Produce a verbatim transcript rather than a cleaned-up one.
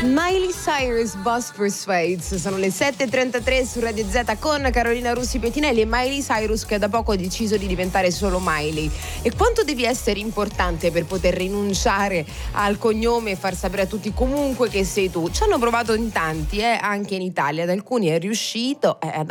Miley Cyrus, Boss Persuades. Sono le sette e trentatré su Radio Z con Carolina Russi Pettinelli e Miley Cyrus, che da poco ha deciso di diventare solo Miley. E quanto devi essere importante per poter rinunciare al cognome e far sapere a tutti comunque che sei tu? Ci hanno provato in tanti, eh, anche in Italia. Ad alcuni è riuscito, eh, ad